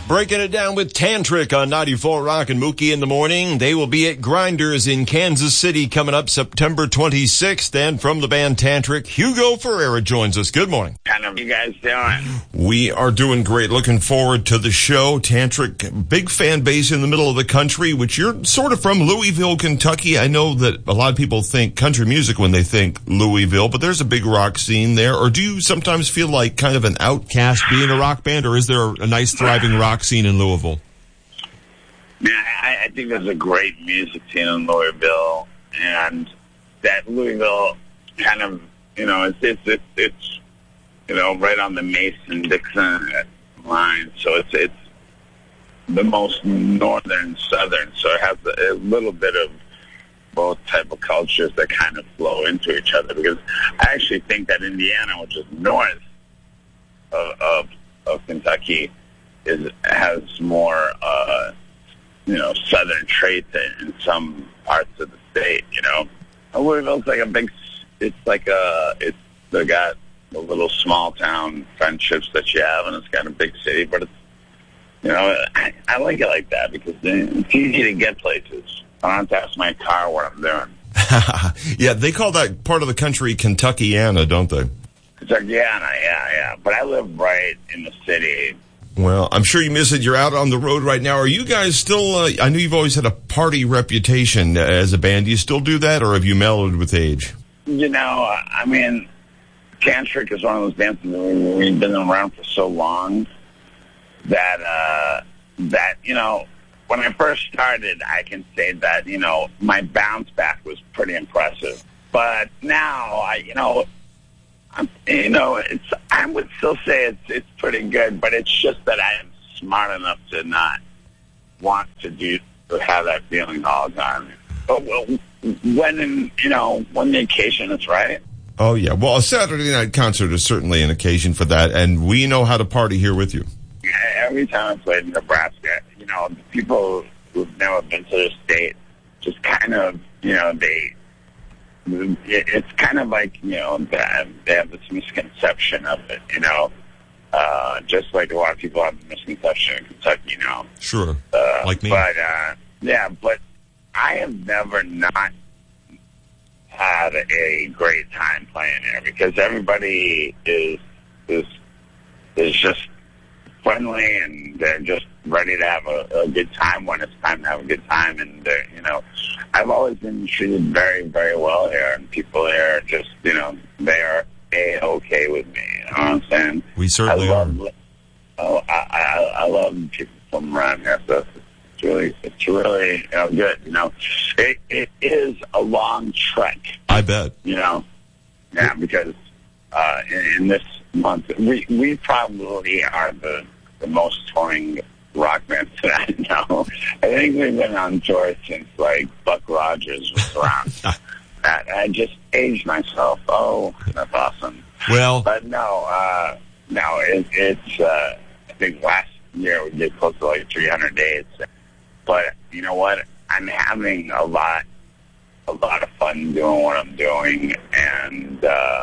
Breaking it down with Tantric on 94 Rock and Mookie in the morning. They will be at Grinders in Kansas City coming up September 26th. And from the band Tantric, Hugo Ferreira joins us. Good morning. How are you guys doing? We are doing great. Looking forward to the show. Tantric, big fan base in the middle of the country, which you're sort of from Louisville, Kentucky. I know that a lot of people think country music when they think Louisville, but there's a big rock scene there. Or do you sometimes feel like kind of an outcast being a rock band, or is there a nice thriving rock scene in Louisville? Yeah, I think there's a great music scene in Louisville, and that Louisville kind of, it's right on the Mason-Dixon line, so it's the most northern southern, so it has a little bit of both type of cultures that kind of flow into each other, because I actually think that Indiana, which is north of Kentucky, has more southern traits in some parts of the state. Louisville's like they got the little small town friendships that you have, and it's got a big city, but it's I like it like that because it's easy to get places. I don't have to ask my car what I'm doing. Yeah, they call that part of the country Kentuckiana, don't they? Kentuckiana, yeah. But I live right in the city. Well, I'm sure you miss it. You're out on the road right now. Are you guys still, I know you've always had a party reputation as a band. Do you still do that, or have you mellowed with age? Tantric is one of those bands that we've been around for so long that when I first started, I can say that, my bounce back was pretty impressive. But now, I would still say it's pretty good, but it's just that I am smart enough to not want to have that feeling all the time. But when the occasion is right. Oh, yeah. Well, a Saturday night concert is certainly an occasion for that, and we know how to party here with you. Every time I played in Nebraska, the people who've never been to the state just kind of, it's kind of like, they have this misconception of it, just like a lot of people have a misconception in Kentucky, Sure, like me. But I have never not had a great time playing there because everybody is just friendly, and they're just ready to have a good time when it's time to have a good time. And, I've always been treated very, very well here, and people here are just, they are A-okay with me. You know what I'm saying? We certainly are. I love people from around here, so it's really good. It is a long trek. I bet. Because in this month, we probably are the most touring rock band that I know. I think we've been on tour since Buck Rogers was around. I just aged myself. Oh, that's awesome. Well, but it's I think last year we did close to 300 days. But you know what? I'm having a lot of fun doing what I'm doing, and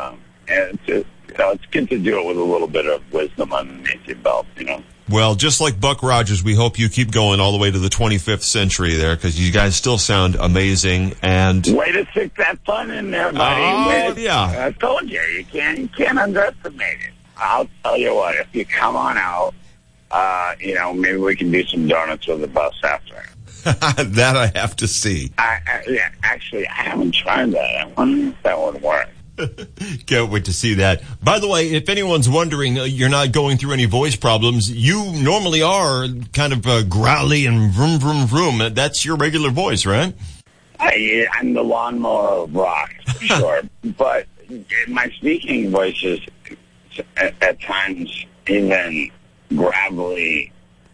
it's good to do it with a little bit of wisdom underneath your belt, Well, just like Buck Rogers, we hope you keep going all the way to the 25th century there, because you guys still sound amazing. And way to stick that fun in there, buddy. Oh, yeah. I told you, you can't underestimate it. I'll tell you what, if you come on out, maybe we can do some donuts with the bus after. That I have to see. Actually, I haven't tried that. I wonder if that would work. Can't wait to see that. By the way, if anyone's wondering, you're not going through any voice problems. You normally are kind of growly and vroom, vroom, vroom. That's your regular voice, right? I'm the lawnmower of rock, for sure. But my speaking voice is at times even gravelly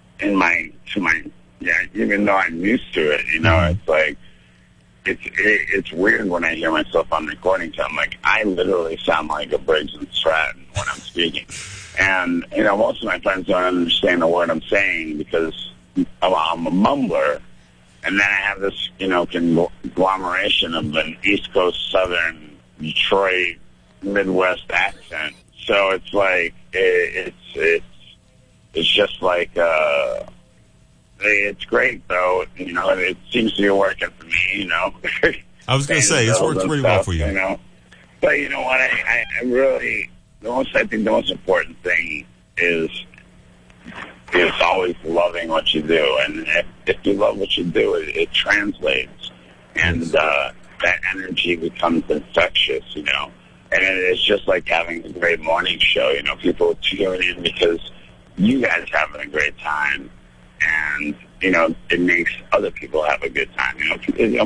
even though I'm used to it, it's like, it's weird when I hear myself on recordings. I'm like, I literally sound like a Briggs and Stratton when I'm speaking. And, most of my friends don't understand the word I'm saying because I'm a mumbler. And then I have this, conglomeration of an East Coast, Southern, Detroit, Midwest accent. So it's like, it's it's just like, it's great, though. You know, it seems to be working for me, you know. I was going to say, it's worked pretty well for you. You know? But you know what? I really, I think the most important thing is always loving what you do. And if you love what you do, it translates. And that energy becomes infectious, you know. And it's just like having a great morning show. You know, people tune in because you guys having a great time. And, you know, it makes other people have a good time. It's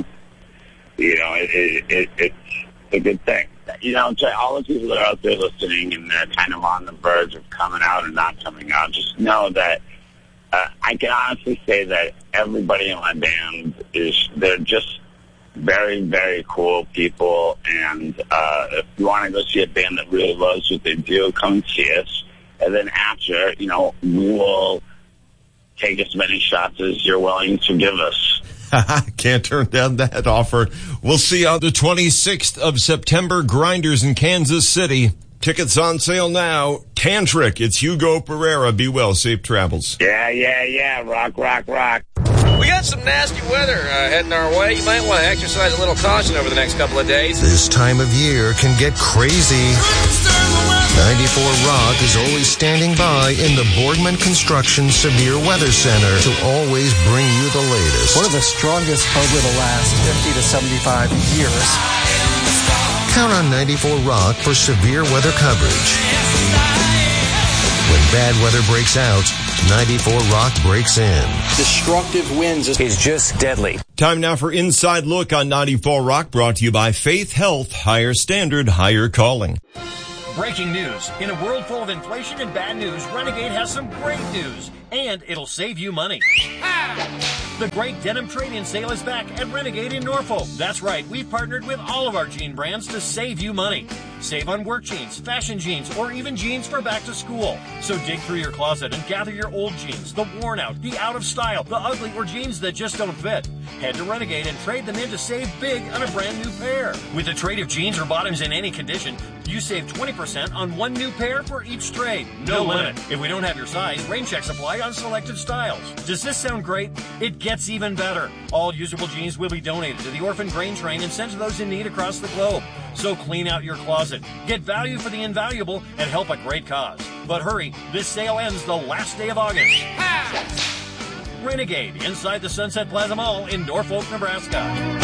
a good thing. You know, to all the people that are out there listening and they're kind of on the verge of coming out and not coming out, just know that I can honestly say that everybody in my band they're just very, very cool people. And if you want to go see a band that really loves what they do, come and see us. And then after, you know, we will take as many shots as you're willing to give us. Can't turn down that offer. We'll see you on the 26th of September, Grinders in Kansas City. Tickets on sale now. Tantric, it's Hugo Pereira. Be well, safe travels. Yeah. Rock. We got some nasty weather heading our way. You might want to exercise a little caution over the next couple of days. This time of year can get crazy. 94 Rock is always standing by in the Boardman Construction Severe Weather Center to always bring you the latest. One of the strongest over the last 50 to 75 years. Count on 94 Rock for severe weather coverage. When bad weather breaks out, 94 Rock breaks in. Destructive winds is just deadly. Time now for Inside Look on 94 Rock, brought to you by Faith Health. Higher standard, higher calling. Breaking news. In a world full of inflation and bad news, Renegade has some great news. And it'll save you money. The great denim trade-in sale is back at Renegade in Norfolk. That's right, we've partnered with all of our jean brands to save you money. Save on work jeans, fashion jeans, or even jeans for back to school. So dig through your closet and gather your old jeans, the worn out, the out of style, the ugly, or jeans that just don't fit. Head to Renegade and trade them in to save big on a brand new pair. With a trade of jeans or bottoms in any condition, you save 20% on one new pair for each trade. No limit. If we don't have your size, rain checks apply on selected styles. Does this sound great? It gets even better. All usable jeans will be donated to the Orphan Grain Train and sent to those in need across the globe. So clean out your closet, get value for the invaluable, and help a great cause. But hurry, this sale ends the last day of August. Renegade, inside the Sunset Plaza Mall in Norfolk, Nebraska.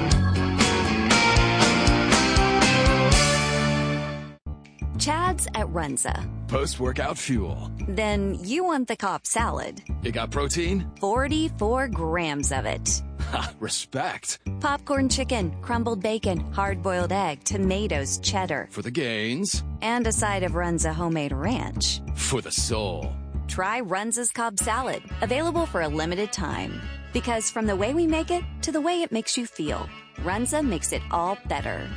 Chad's at Runza. Post-workout fuel. Then you want the Cobb salad. It got protein? 44 grams of it. Ha, respect. Popcorn chicken, crumbled bacon, hard-boiled egg, tomatoes, cheddar. For the gains. And a side of Runza homemade ranch. For the soul. Try Runza's Cobb salad, available for a limited time. Because from the way we make it to the way it makes you feel, Runza makes it all better.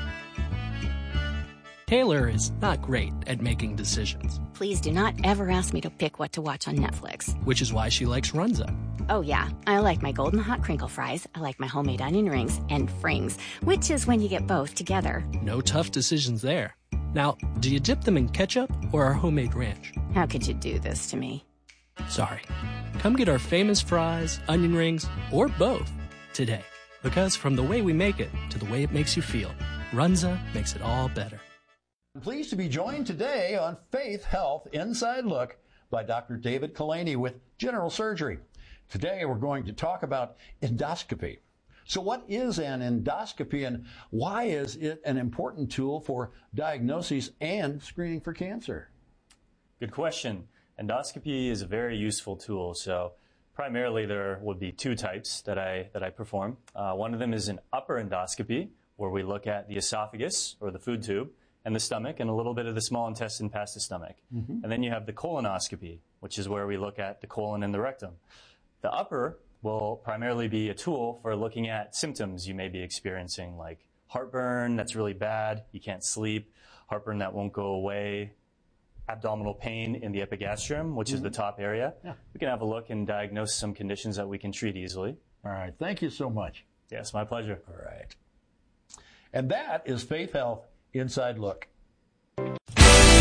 Taylor is not great at making decisions. Please do not ever ask me to pick what to watch on Netflix. Which is why she likes Runza. Oh yeah, I like my golden hot crinkle fries, I like my homemade onion rings, and frings, which is when you get both together. No tough decisions there. Now, do you dip them in ketchup or our homemade ranch? How could you do this to me? Sorry. Come get our famous fries, onion rings, or both today. Because from the way we make it to the way it makes you feel, Runza makes it all better. I'm pleased to be joined today on Faith Health Inside Look by Dr. David Kalani with General Surgery. Today we're going to talk about endoscopy. So what is an endoscopy and why is it an important tool for diagnosis and screening for cancer? Good question. Endoscopy is a very useful tool. So primarily there would be two types that I perform. One of them is an upper endoscopy where we look at the esophagus or the food tube and the stomach and a little bit of the small intestine past the stomach. Mm-hmm. And then you have the colonoscopy, which is where we look at the colon and the rectum. The upper will primarily be a tool for looking at symptoms you may be experiencing, like heartburn that's really bad, you can't sleep, heartburn that won't go away, abdominal pain in the epigastrium, which is the top area. Yeah. We can have a look and diagnose some conditions that we can treat easily. All right. Thank you so much. Yes, my pleasure. All right. And that is Faith Health Inside Look.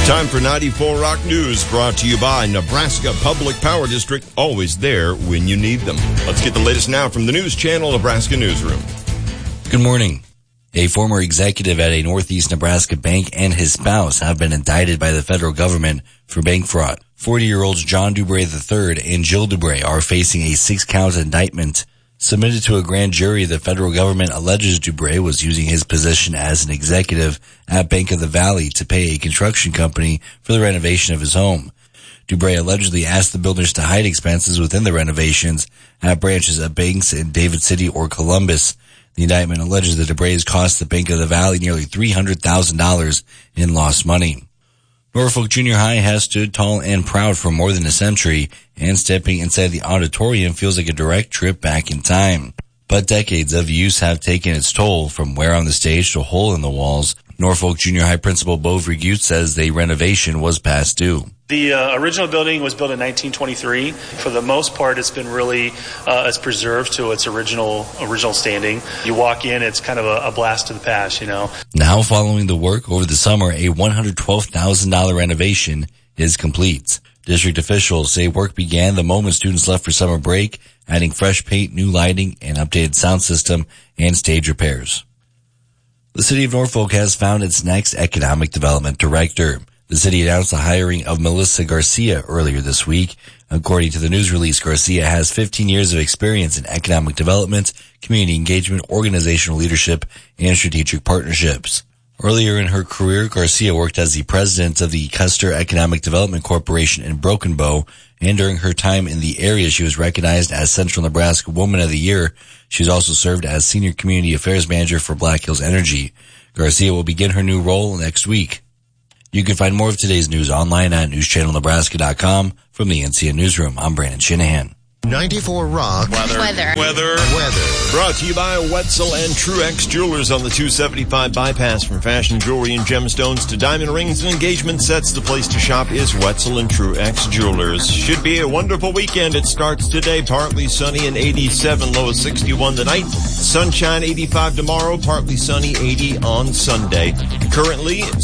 Time for 94 Rock News, brought to you by Nebraska Public Power District, always there when you need them. Let's get the latest now from the News Channel Nebraska Newsroom. Good morning. A former executive at a Northeast Nebraska bank and his spouse have been indicted by the federal government for bank fraud. 40-year-olds John Dubray III and Jill Dubray are facing a 6-count indictment. Submitted to a grand jury, the federal government alleges Dubray was using his position as an executive at Bank of the Valley to pay a construction company for the renovation of his home. Dubray allegedly asked the builders to hide expenses within the renovations at branches of banks in David City or Columbus. The indictment alleges that Dubray's cost the Bank of the Valley nearly $300,000 in lost money. Norfolk Junior High has stood tall and proud for more than a century, and stepping inside the auditorium feels like a direct trip back in time. But decades of use have taken its toll, from wear on the stage to hole in the walls. Norfolk Junior High Principal Bo Vergute says the renovation was past due. The original building was built in 1923. For the most part, it's been really it's preserved to its original standing. You walk in, it's kind of a blast to the past, you know. Now, following the work over the summer, a $112,000 renovation is complete. District officials say work began the moment students left for summer break, adding fresh paint, new lighting, an updated sound system, and stage repairs. The city of Norfolk has found its next economic development director. The city announced the hiring of Melissa Garcia earlier this week. According to the news release, Garcia has 15 years of experience in economic development, community engagement, organizational leadership, and strategic partnerships. Earlier in her career, Garcia worked as the president of the Custer Economic Development Corporation in Broken Bow, and during her time in the area, she was recognized as Central Nebraska Woman of the Year. She's also served as Senior Community Affairs Manager for Black Hills Energy. Garcia will begin her new role next week. You can find more of today's news online at newschannelnebraska.com. From the NCN Newsroom, I'm Brandon Shanahan. 94 Rock. Weather. Brought to you by Wetzel and Truex Jewelers on the 275 bypass. From fashion jewelry and gemstones to diamond rings and engagement sets, the place to shop is Wetzel and Truex Jewelers. Should be a wonderful weekend. It starts today, partly sunny and 87, low of 61 tonight. Sunshine 85 tomorrow, partly sunny 80 on Sunday. Currently